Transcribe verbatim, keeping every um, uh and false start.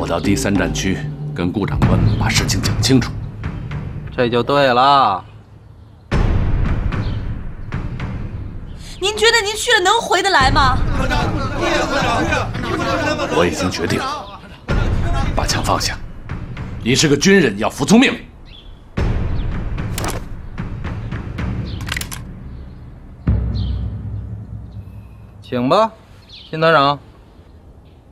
到第三战区，跟顾长官把事情讲清楚。 这就对了。 您觉得您去了能回得来吗？ 我已经决定了，把枪放下。你是个军人，要服从命令。 请吧，辛团长。